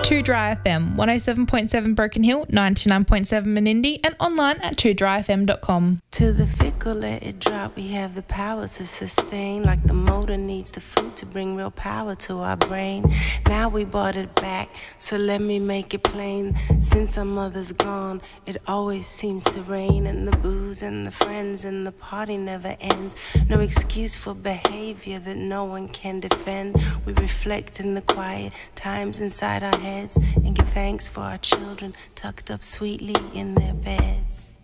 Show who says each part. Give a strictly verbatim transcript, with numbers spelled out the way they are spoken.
Speaker 1: two Dry F M, one oh seven point seven Broken Hill, ninety-nine point seven Menindee, and online at two dry f m dot com.
Speaker 2: To the fickle, let it drop. We have the power to sustain, like the motor needs the food to bring real power to our brain. Now we bought it back, so let me make it plain. Since our mother's gone, it always seems to rain, and the booze and the friends and the party never ends. No excuse for behavior that no one can defend. We reflect in the quiet times inside our heads and give thanks for our children tucked up sweetly in their beds.